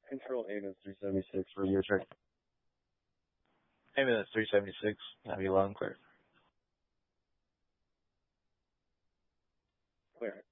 Control 8 is 376 for your check. Maybe that's 376. Have you loud and clear. Clear.